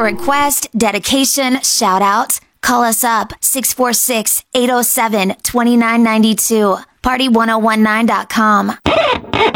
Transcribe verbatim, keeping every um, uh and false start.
request, dedication, shout out, call us up six four six, eight oh seven, two nine nine two. party ten nineteen dot com.